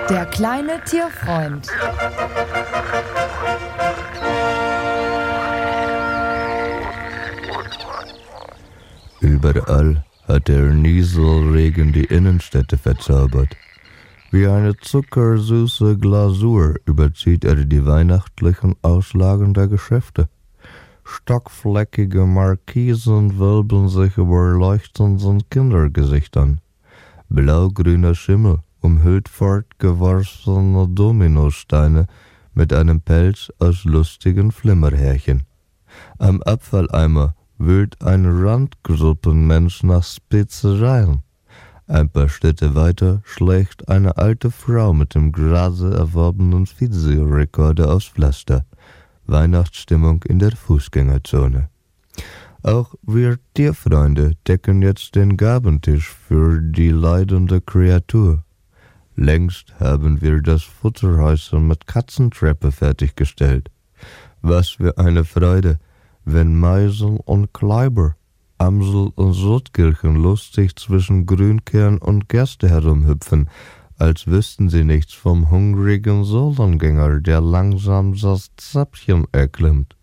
Der kleine Tierfreund. Überall hat der Nieselregen die Innenstädte verzaubert. Wie eine zuckersüße Glasur überzieht er die weihnachtlichen Auslagen der Geschäfte. Stockfleckige Markisen wölben sich über leuchtenden Kindergesichtern. Blaugrüner Schimmel umhüllt fortgeworfene Dominosteine mit einem Pelz aus lustigen Flimmerhärchen. Am Abfalleimer wühlt ein Randgruppenmensch nach Spezereien. Ein paar Schritte weiter schlägt eine alte Frau mit dem gerade erworbenen Videorekorder aufs Pflaster. Weihnachtsstimmung in der Fußgängerzone. Auch wir Tierfreunde decken jetzt den Gabentisch für die leidende Kreatur. Längst haben wir das Futterhäuschen mit Katzentreppe fertiggestellt. Was für eine Freude, wenn Meisel und Kleiber, Amsel und Sotkirchen lustig zwischen Grünkern und Gerste herumhüpfen, als wüssten sie nichts vom hungrigen Solongänger, der langsam das Zäpfchen erklimmt.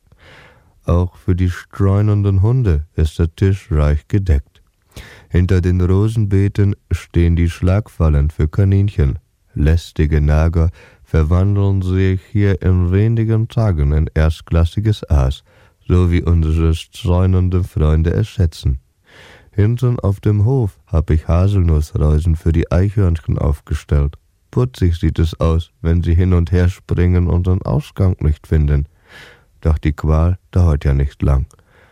Auch für die streunenden Hunde ist der Tisch reich gedeckt. Hinter den Rosenbeeten stehen die Schlagfallen für Kaninchen. Lästige Nager verwandeln sich hier in wenigen Tagen in erstklassiges Aas, so wie unsere streunenden Freunde es schätzen. Hinten auf dem Hof hab ich Haselnussreusen für die Eichhörnchen aufgestellt. Putzig sieht es aus, wenn sie hin und her springen und den Ausgang nicht finden. Doch die Qual dauert ja nicht lang.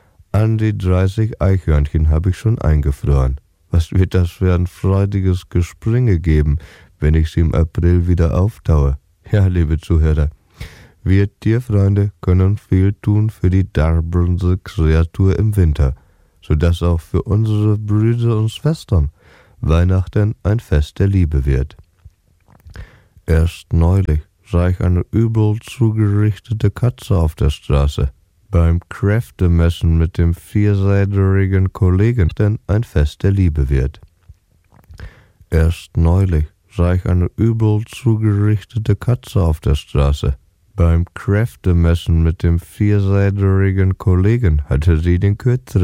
An die 30 Eichhörnchen hab ich schon eingefroren. Was wird das für ein freudiges Gespringe geben, wenn ich sie im April wieder auftaue? Ja, liebe Zuhörer, wir Tierfreunde können viel tun für die darbende Kreatur im Winter, sodass auch für unsere Brüder und Schwestern Weihnachten ein Fest der Liebe wird. Erst neulich sah ich eine übel zugerichtete Katze auf der Straße. Beim Kräftemessen mit dem vierseitigen Kollegen, denn ein Fest der Liebe wird. Erst neulich sah ich eine übel zugerichtete Katze auf der Straße. Beim Kräftemessen mit dem vierseitigen Kollegen hatte sie den kürzeren